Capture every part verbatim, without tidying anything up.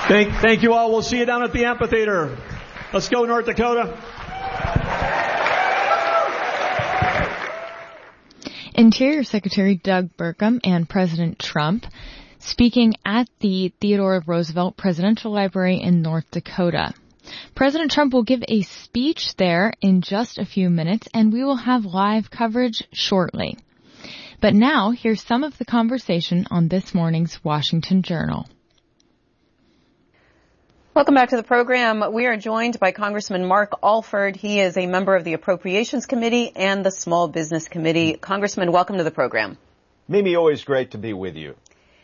Thank, thank you all. We'll see you down at the amphitheater. Let's go, North Dakota. Interior Secretary Doug Burgum and President Trump speaking at the Theodore Roosevelt Presidential Library in North Dakota. President Trump will give a speech there in just a few minutes, and we will have live coverage shortly. But now, here's some of the conversation on this morning's Washington Journal. Welcome back to the program. We are joined by Congressman Mark Alford. He is a member of the Appropriations Committee and the Small Business Committee. Congressman, welcome to the program. Mimi, always great to be with you.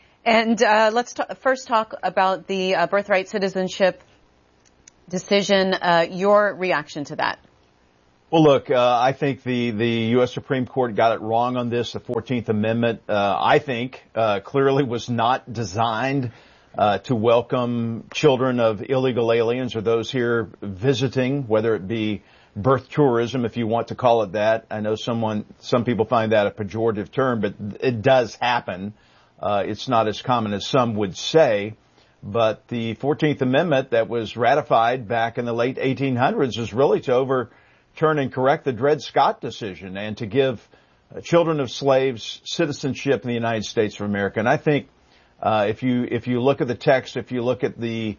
And uh, let's t- first talk about the uh, birthright citizenship decision, uh, your reaction to that. Well, look, uh, I think the, the U S Supreme Court got it wrong on this. The fourteenth Amendment, uh, I think, uh, clearly was not designed uh, to welcome children of illegal aliens or those here visiting, whether it be birth tourism, if you want to call it that. I know someone, some people find that a pejorative term, but it does happen. Uh, it's not as common as some would say. But the fourteenth Amendment that was ratified back in the late eighteen hundreds is really to overturn and correct the Dred Scott decision and to give uh, children of slaves citizenship in the United States of America. And I think uh, if you if you look at the text, if you look at the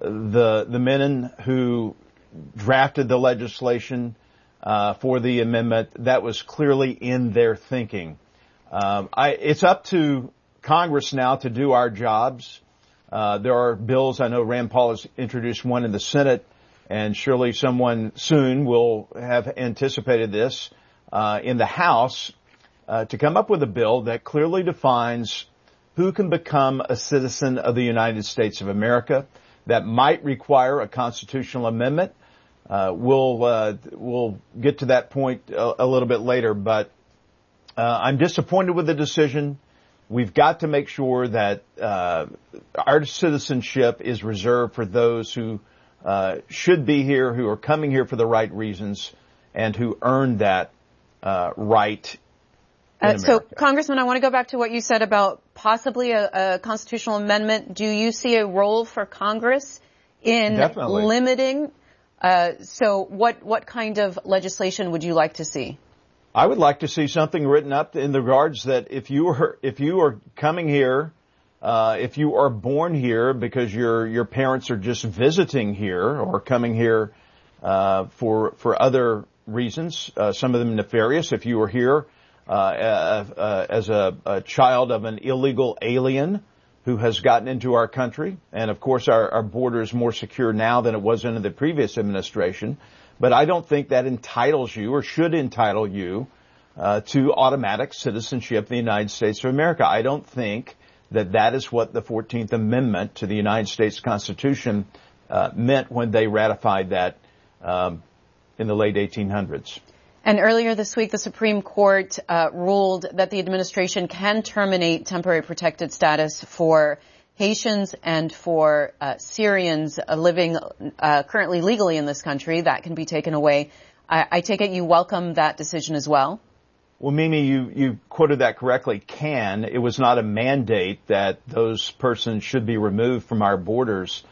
the the men who drafted the legislation uh, for the amendment, that was clearly in their thinking. Um, I, it's up to Congress now to do our jobs. Uh, there are bills. I know Rand Paul has introduced one in the Senate, and surely someone soon will have anticipated this uh, in the House uh, to come up with a bill that clearly defines who can become a citizen of the United States of America. That might require a constitutional amendment. Uh, we'll uh, we'll get to that point a, a little bit later, but uh, I'm disappointed with the decision. We've got to make sure that uh, our citizenship is reserved for those who uh, should be here, who are coming here for the right reasons, and who earned that uh, right. Uh, so, Congressman, I want to go back to what you said about possibly a, a constitutional amendment. Do you see a role for Congress in Definitely. limiting? Uh, so, what what kind of legislation would you like to see? I would like to see something written up in the regards that if you are if you are coming here, uh, if you are born here because your your parents are just visiting here or coming here uh, for for other reasons, uh, some of them nefarious. If you are here uh, uh, uh, as a, a child of an illegal alien who has gotten into our country, and of course our, our border is more secure now than it was under the previous administration. But I don't think that entitles you or should entitle you uh, to automatic citizenship in the United States of America. I don't think that that is what the fourteenth Amendment to the United States Constitution uh, meant when they ratified that um, in the late eighteen hundreds. And earlier this week, the Supreme Court uh, ruled that the administration can terminate temporary protected status for Haitians and for uh, Syrians uh, living uh, currently legally in this country. That can be taken away. I, I take it you welcome that decision as well? Well, Mimi, you, you quoted that correctly. Can. It was not a mandate that those persons should be removed from our borders.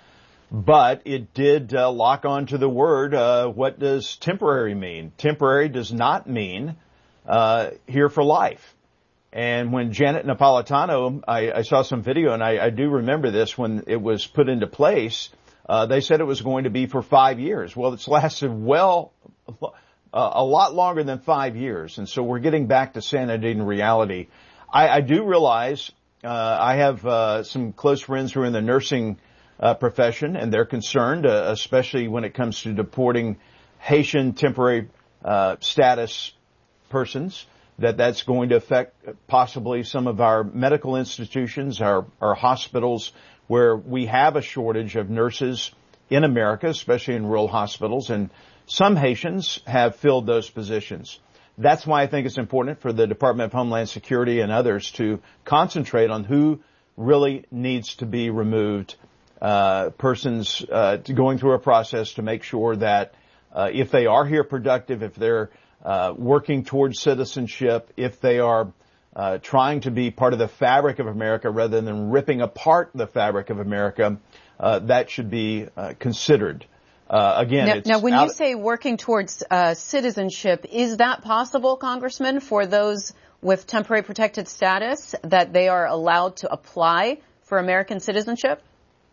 But it did uh, lock on to the word, uh, what does temporary mean? Temporary does not mean uh, here for life. And when Janet Napolitano, I, I saw some video, and I, I do remember this when it was put into place, uh, they said it was going to be for five years. Well, it's lasted well, uh, a lot longer than five years. And so we're getting back to sanity and reality. I, I do realize, uh, I have, uh, some close friends who are in the nursing uh, profession, and they're concerned, uh, especially when it comes to deporting Haitian temporary, uh, status persons, that that's going to affect possibly some of our medical institutions, our, our hospitals, where we have a shortage of nurses in America, especially in rural hospitals, and some Haitians have filled those positions. That's why I think it's important for the Department of Homeland Security and others to concentrate on who really needs to be removed, uh, persons uh, to going through a process to make sure that uh, if they are here productive, if they're Uh, working towards citizenship, if they are uh, trying to be part of the fabric of America rather than ripping apart the fabric of America, uh, that should be uh, considered. Uh, again, now, it's now when out- you say working towards uh, citizenship, is that possible, Congressman, for those with temporary protected status, that they are allowed to apply for American citizenship?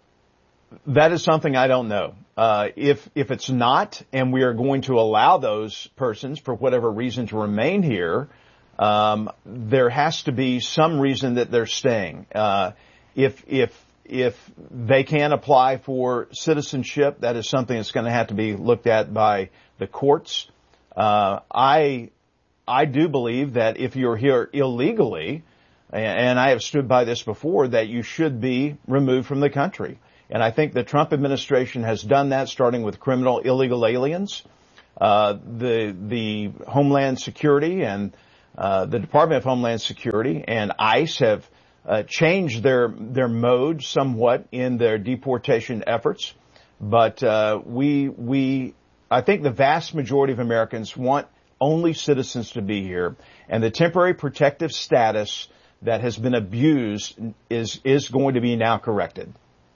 That is something I don't know. Uh, if, if it's not, and we are going to allow those persons, for whatever reason, to remain here, um, there has to be some reason that they're staying. Uh, if, if, if they can apply for citizenship, that is something that's going to have to be looked at by the courts. Uh, I, I do believe that if you're here illegally, and I have stood by this before, that you should be removed from the country. And I think the Trump administration has done that, starting with criminal illegal aliens. Uh, the, the Homeland Security and, uh, the Department of Homeland Security and ICE have, uh, changed their, their mode somewhat in their deportation efforts. But, uh, we, we, I think the vast majority of Americans want only citizens to be here. And the temporary protective status that has been abused is, is going to be now corrected.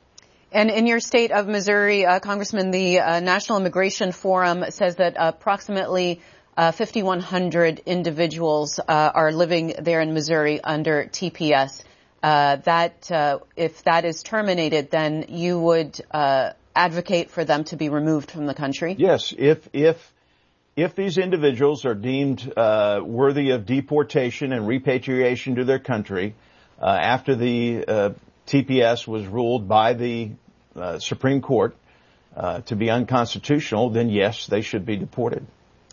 And in your state of Missouri, uh, Congressman, the uh, National Immigration Forum says that approximately uh, fifty-one hundred individuals uh, are living there in Missouri under T P S. Uh, that, uh, if that is terminated, then you would uh, advocate for them to be removed from the country? Yes. If, if, if these individuals are deemed uh, worthy of deportation and repatriation to their country, uh, after the uh, T P S was ruled by the uh, Supreme Court uh, to be unconstitutional, then yes, they should be deported.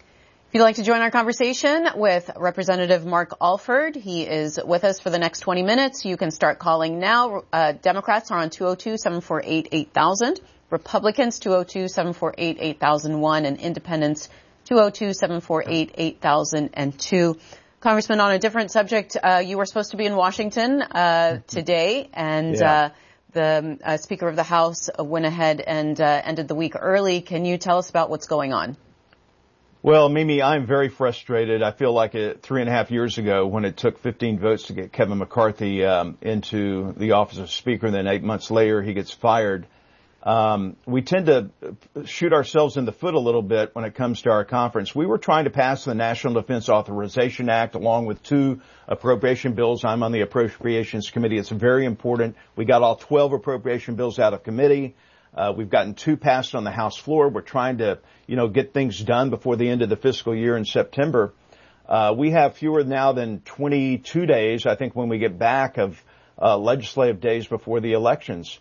If you'd like to join our conversation with Representative Mark Alford, he is with us for the next twenty minutes. You can start calling now. Uh, Democrats are on two oh two, seven four eight, eight thousand. Republicans, two oh two, seven four eight, eight thousand one. And Independents, two oh two, seven four eight, eight thousand two. Congressman, on a different subject, uh, you were supposed to be in Washington uh, today, and yeah. uh, the uh, Speaker of the House went ahead and uh, ended the week early. Can you tell us about what's going on? Well, Mimi, I'm very frustrated. I feel like it, three and a half years ago when it took fifteen votes to get Kevin McCarthy um, into the office of Speaker, and then eight months later he gets fired. Um, we tend to shoot ourselves in the foot a little bit when it comes to our conference. We were trying to pass the National Defense Authorization Act along with two appropriation bills. I'm on the Appropriations Committee. It's very important. We got all twelve appropriation bills out of committee. Uh, we've gotten two passed on the House floor. We're trying to, you know, get things done before the end of the fiscal year in September. Uh, we have fewer now than twenty-two days, I think, when we get back of uh, legislative days before the elections.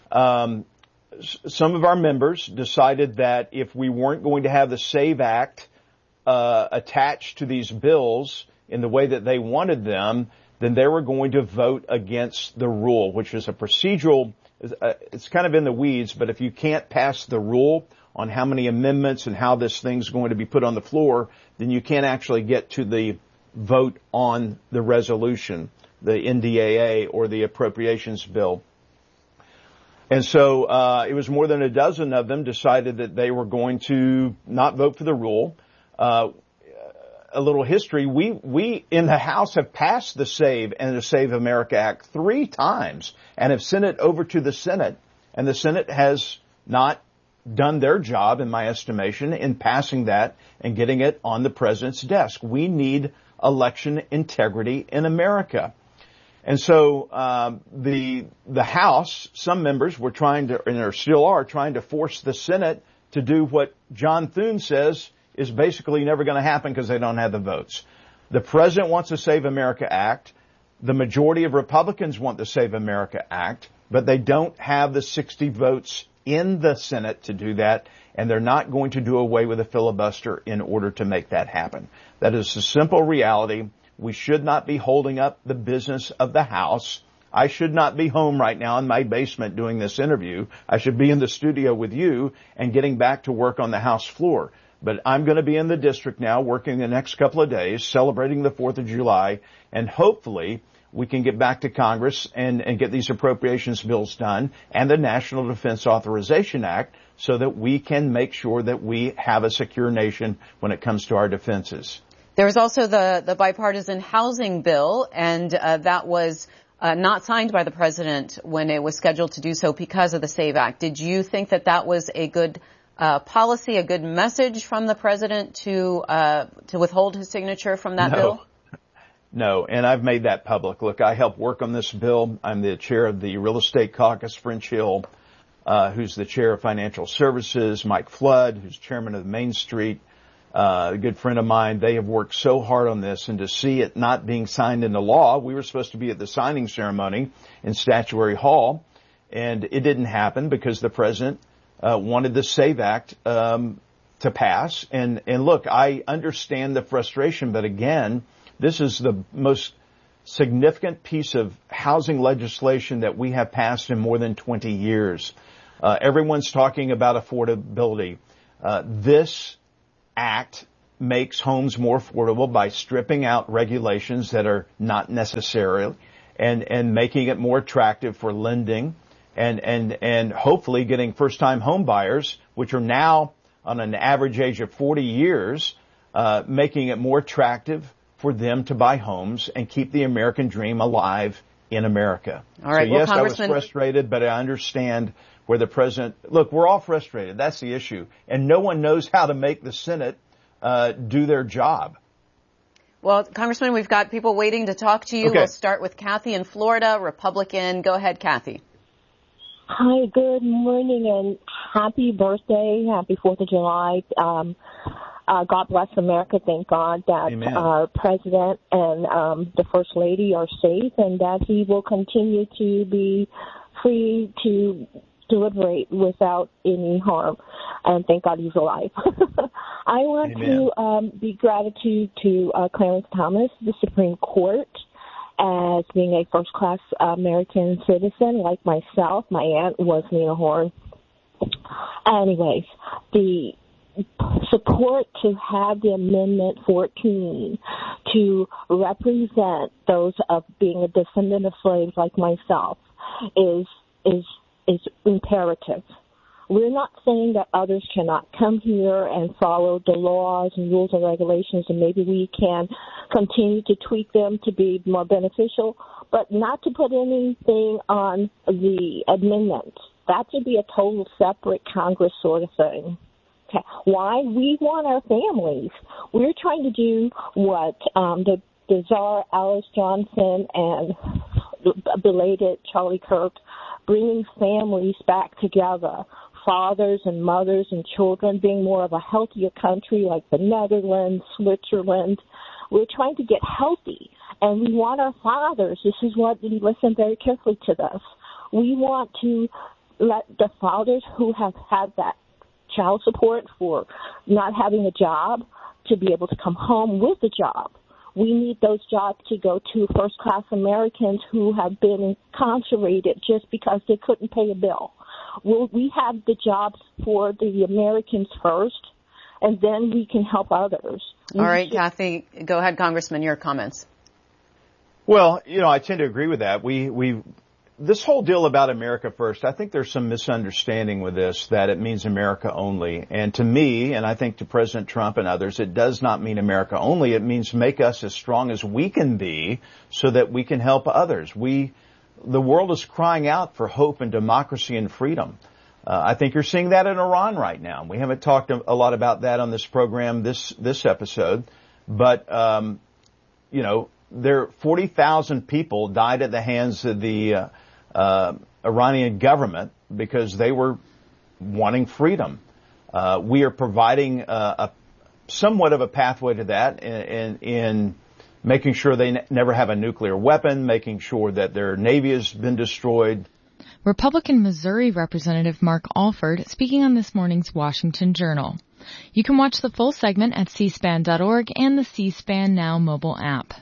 Um, Some of our members decided that if we weren't going to have the SAVE Act uh, attached to these bills in the way that they wanted them, then they were going to vote against the rule, which is a procedural, uh, it's kind of in the weeds, but if you can't pass the rule on how many amendments and how this thing's going to be put on the floor, then you can't actually get to the vote on the resolution, the N D A A or the appropriations bill. And so uh it was more than a dozen of them decided that they were going to not vote for the rule. Uh a little history, we we in the House have passed the SAVE and the Save America Act three times and have sent it over to the Senate, and the Senate has not done their job, in my estimation, in passing that and getting it on the president's desk. We need election integrity in America. And so um, the the House, some members were trying to, and there still are, trying to force the Senate to do what John Thune says is basically never going to happen because they don't have the votes. The president wants the Save America Act. The majority of Republicans want the Save America Act, but they don't have the sixty votes in the Senate to do that, and they're not going to do away with a filibuster in order to make that happen. That is a simple reality. We should not be holding up the business of the House. I should not be home right now in my basement doing this interview. I should be in the studio with you and getting back to work on the House floor. But I'm going to be in the district now working the next couple of days, celebrating the fourth of July, and hopefully we can get back to Congress and, and get these appropriations bills done and the National Defense Authorization Act so that we can make sure that we have a secure nation when it comes to our defenses. There was also the, the bipartisan housing bill, and uh, that was uh, not signed by the president when it was scheduled to do so because of the SAVE Act. Did you think that that was a good uh, policy, a good message from the president to uh, to withhold his signature from that no. bill? No, and I've made that public. Look, I helped work on this bill. I'm the chair of the Real Estate Caucus, French Hill, uh, who's the chair of Financial Services, Mike Flood, who's chairman of Main Street, uh, a good friend of mine. They have worked so hard on this, and to see it not being signed into law, we were supposed to be at the signing ceremony in Statuary Hall, and it didn't happen because the president uh, wanted the SAVE Act um, to pass. And, and look, I understand the frustration, but again, this is the most significant piece of housing legislation that we have passed in more than twenty years. Uh, everyone's talking about affordability. Uh, this act makes homes more affordable by stripping out regulations that are not necessary and, and making it more attractive for lending and, and, and hopefully getting first-time home buyers, which are now on an average age of forty years, uh, making it more attractive for them to buy homes and keep the American dream alive in America. All right. So well, yes, I was Congressman... frustrated, but I understand where the president, look, we're all frustrated. That's the issue. And no one knows how to make the Senate uh, do their job. Well, Congressman, we've got people waiting to talk to you. Okay. We'll start with Kathy in Florida, Republican. Go ahead, Kathy. Hi, good morning and happy birthday. Happy fourth of July. Um, Uh, God bless America. Thank God that Amen. our president and um, the first lady are safe and that he will continue to be free to deliberate without any harm. And thank God he's alive. I want Amen. to um, be gratitude to uh, Clarence Thomas, the Supreme Court, as being a first-class American citizen like myself. My aunt was Nina Horn. Anyways, the support to have the Amendment fourteen to represent those of being a descendant of slaves like myself is is is imperative. We're not saying that others cannot come here and follow the laws and rules and regulations, and maybe we can continue to tweak them to be more beneficial, but not to put anything on the amendment. That should be a total separate Congress sort of thing. Okay. Why? We want our families. We're trying to do what um, the, the czar Alice Johnson and belated Charlie Kirk, bringing families back together, fathers and mothers and children, being more of a healthier country like the Netherlands, Switzerland. We're trying to get healthy, and we want our fathers. This is what, listen very carefully to this. We want to let the fathers who have had that child support for not having a job to be able to come home with a job. We need those jobs to go to first-class Americans who have been incarcerated just because they couldn't pay a bill. Will we have the jobs for the Americans first, and then we can help others. All right, Kathy, go ahead, Congressman, your comments. Well, you know, I tend to agree with that. We, we, this whole deal about America first, I think there's some misunderstanding with this, that it means America only. And to me, and I think to President Trump and others, it does not mean America only. It means make us as strong as we can be so that we can help others. We, the world is crying out for hope and democracy and freedom. Uh, I think you're seeing that in Iran right now. We haven't talked a lot about that on this program, this, this episode, but, um, you know, there, forty thousand people died at the hands of the, uh, Uh, Iranian government because they were wanting freedom. Uh, we are providing uh, a somewhat of a pathway to that in, in, in making sure they ne- never have a nuclear weapon, making sure that their navy has been destroyed. Republican Missouri Representative Mark Alford speaking on this morning's Washington Journal. You can watch the full segment at c span dot org and the C-SPAN Now mobile app.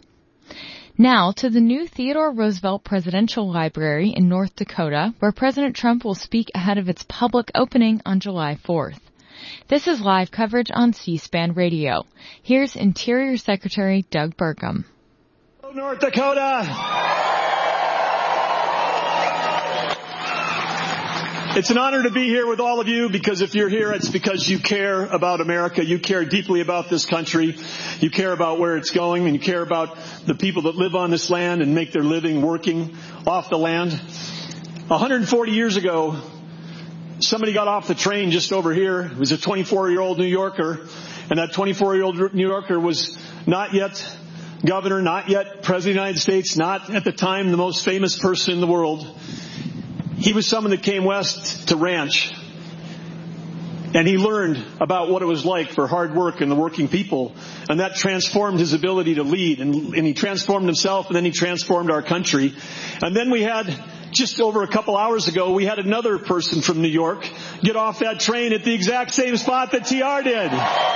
Now to the new Theodore Roosevelt Presidential Library in North Dakota, where President Trump will speak ahead of its public opening on July fourth. This is live coverage on C-SPAN Radio. Here's Interior Secretary Doug Burgum. North Dakota! It's an honor to be here with all of you, because if you're here, it's because you care about America. You care deeply about this country. You care about where it's going, and you care about the people that live on this land and make their living working off the land. one hundred forty years ago, somebody got off the train just over here. It was a twenty-four-year-old New Yorker, and that twenty-four-year-old New Yorker was not yet governor, not yet president of the United States, not at the time the most famous person in the world. He was someone that came west to ranch, and he learned about what it was like for hard work and the working people, and that transformed his ability to lead, and, and he transformed himself, and then he transformed our country. And then we had, just over a couple hours ago, we had another person from New York get off that train at the exact same spot that T R did.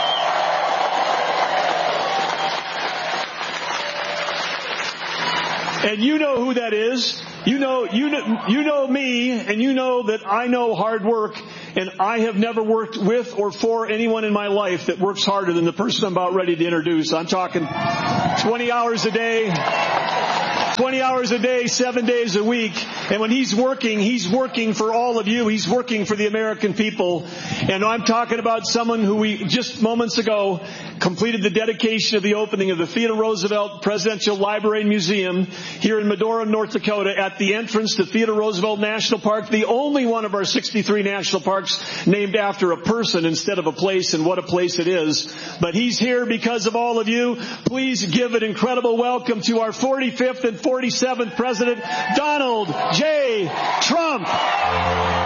And you know who that is. You know, you know, you know me, and you know that I know hard work, and I have never worked with or for anyone in my life that works harder than the person I'm about ready to introduce. I'm talking twenty hours a day, twenty hours a day, seven days a week. And when he's working, he's working for all of you. He's working for the American people. And I'm talking about someone who we just moments ago completed the dedication of the opening of the Theodore Roosevelt Presidential Library and Museum here in Medora, North Dakota, at the entrance to Theodore Roosevelt National Park, the only one of our sixty-three national parks named after a person instead of a place, and what a place it is. But he's here because of all of you. Please give an incredible welcome to our forty-fifth and forty-seventh President, Donald J. Trump.